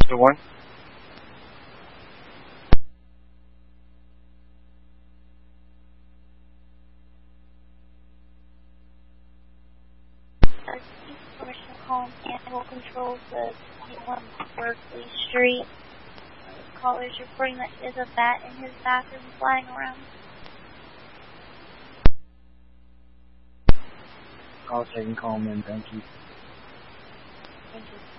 Mr. One. Permission to call Animal Control to 21 Berkeley Street. Caller's reporting that there's a bat in his bathroom flying around. Call taken, call him in, thank you. Thank you.